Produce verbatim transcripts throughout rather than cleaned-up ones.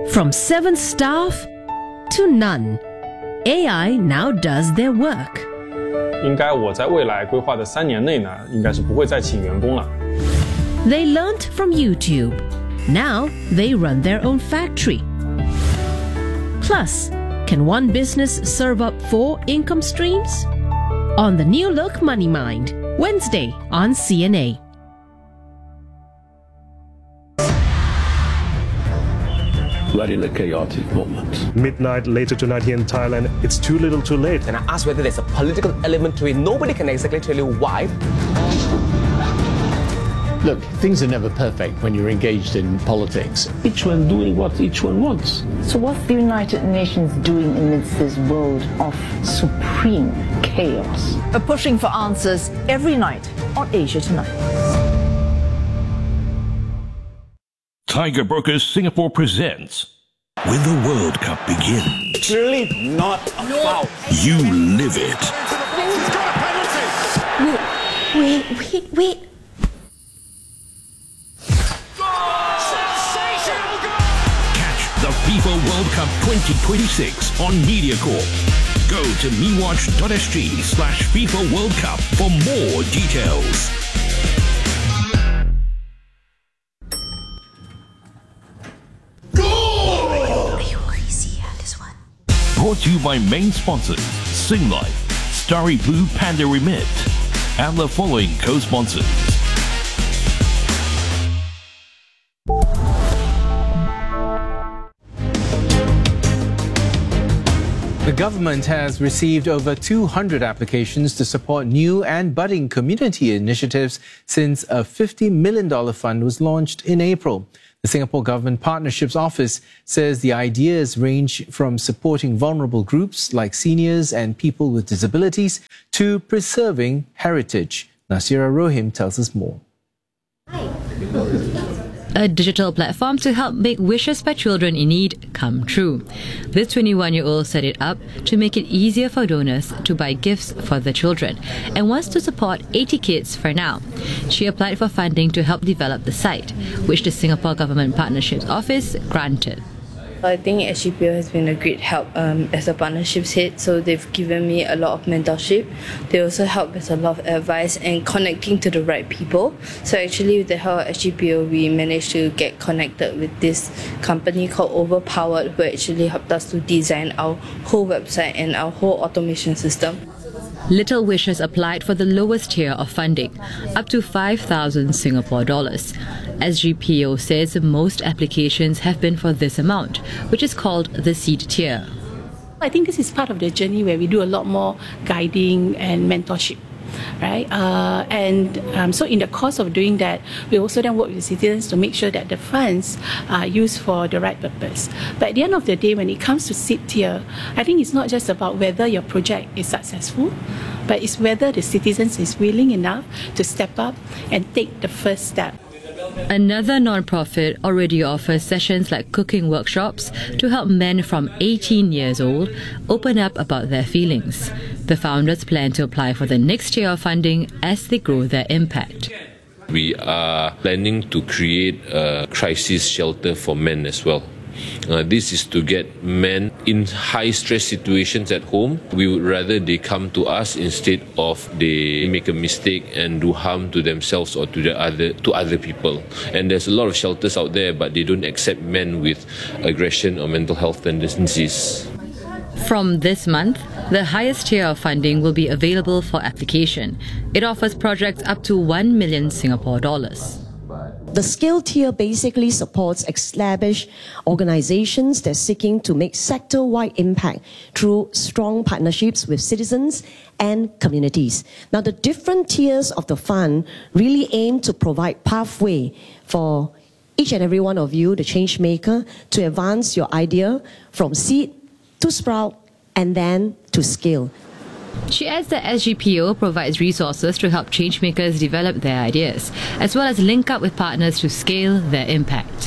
From seven staff to none, A I now does their work. 应该我在未来规划的三年内呢，应该是不会再请员工了。 They learnt from YouTube. Now they run their own factory. Plus, can one business serve up four income streams? On the new look Money Mind, Wednesday on C N A. We're in a chaotic moment. Midnight later tonight here in Thailand, it's too little too late. And I asked whether there's a political element to it. Nobody can exactly tell you why. Look, things are never perfect when you're engaged in politics. Each one doing what each one wants. So what's the United Nations doing amidst this world of supreme chaos? We're pushing for answers every night on Asia Tonight. Tiger Brokers Singapore presents When the World Cup begins. It's really not a foul. You live it. He's got a penalty. Wait, wait, wait, wait. Sensational goal! Catch the FIFA World Cup twenty twenty-six on MediaCorp. Go to mewatch.sg slash FIFA World Cup for more details. Brought to you by main sponsors Singlife, Starry Blue Panda Remit, and the following co-sponsors. The government has received over two hundred applications to support new and budding community initiatives since a fifty million dollars fund was launched in April. The Singapore Government Partnerships Office says the ideas range from supporting vulnerable groups like seniors and people with disabilities to preserving heritage. Nasira Rohim tells us more. A digital platform to help make wishes by children in need come true. This twenty-one-year-old set it up to make it easier for donors to buy gifts for the children and wants to support eighty kids for now. She applied for funding to help develop the site, which the Singapore Government Partnerships Office granted. I think S G P O has been a great help um, as a partnerships head, so they've given me a lot of mentorship. They also help with a lot of advice and connecting to the right people. So actually with the help of S G P O, we managed to get connected with this company called Overpowered, who actually helped us to design our whole website and our whole automation system. Little Wishes applied for the lowest tier of funding, up to five thousand Singapore dollars. S G P O says most applications have been for this amount, which is called the seed tier. I think this is part of the journey where we do a lot more guiding and mentorship. Right, uh, and um, so in the course of doing that, we also then work with the citizens to make sure that the funds are used for the right purpose. But at the end of the day, when it comes to seed tier, I think it's not just about whether your project is successful, but it's whether the citizens is willing enough to step up and take the first step. Another non-profit already offers sessions like cooking workshops to help men from eighteen years old open up about their feelings. The founders plan to apply for the next tier of funding as they grow their impact. We are planning to create a crisis shelter for men as well. Uh, this is to get men in high stress situations at home. We would rather they come to us instead of they make a mistake and do harm to themselves or to the other to other people. And there's a lot of shelters out there, but they don't accept men with aggression or mental health tendencies. From this month, the highest tier of funding will be available for application. It offers projects up to one million Singapore dollars. The scale tier basically supports established organizations that are seeking to make sector-wide impact through strong partnerships with citizens and communities. Now, the different tiers of the fund really aim to provide pathway for each and every one of you, the change maker, to advance your idea from seed to sprout and then to scale. She adds that S G P O provides resources to help changemakers develop their ideas, as well as link up with partners to scale their impact.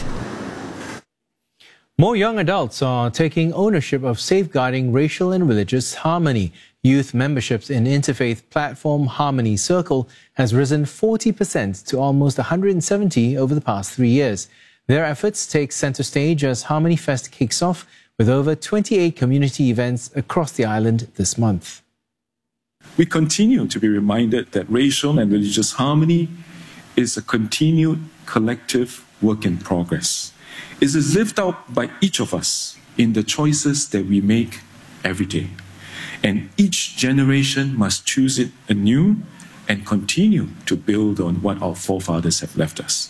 More young adults are taking ownership of safeguarding racial and religious harmony. Youth memberships in interfaith platform Harmony Circle has risen forty percent to almost one hundred seventy over the past three years. Their efforts take center stage as Harmony Fest kicks off with over twenty-eight community events across the island this month. We continue to be reminded that racial and religious harmony is a continued collective work in progress. It is lived out by each of us in the choices that we make every day. And each generation must choose it anew and continue to build on what our forefathers have left us.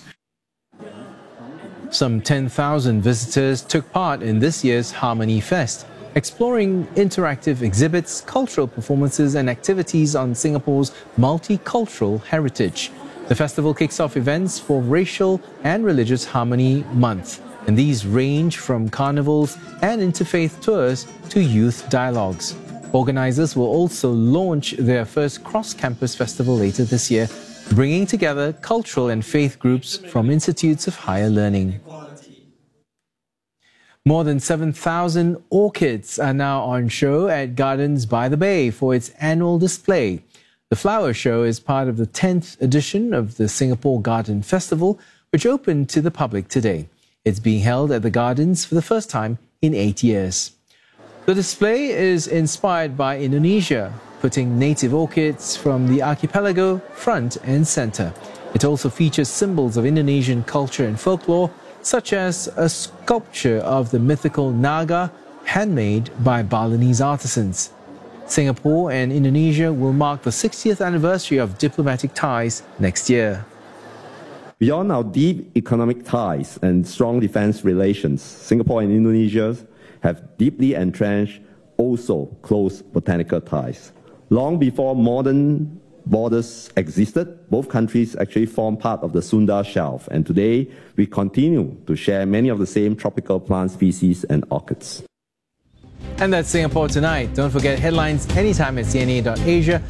Some ten thousand visitors took part in this year's Harmony Fest, exploring interactive exhibits, cultural performances and activities on Singapore's multicultural heritage. The festival kicks off events for Racial and Religious Harmony Month, and these range from carnivals and interfaith tours to youth dialogues. Organisers will also launch their first cross-campus festival later this year, bringing together cultural and faith groups from institutes of higher learning. More than seven thousand orchids are now on show at Gardens by the Bay for its annual display. The flower show is part of the tenth edition of the Singapore Garden Festival, which opened to the public today. It's being held at the Gardens for the first time in eight years. The display is inspired by Indonesia, putting native orchids from the archipelago front and center. It also features symbols of Indonesian culture and folklore, such as a sculpture of the mythical Naga, handmade by Balinese artisans. Singapore and Indonesia will mark the sixtieth anniversary of diplomatic ties next year. Beyond our deep economic ties and strong defense relations, Singapore and Indonesia have deeply entrenched, also close botanical ties. Long before modern borders existed, both countries actually formed part of the Sunda Shelf, and today we continue to share many of the same tropical plant species and orchids. And that's Singapore Tonight. Don't forget headlines anytime at C N A dot asia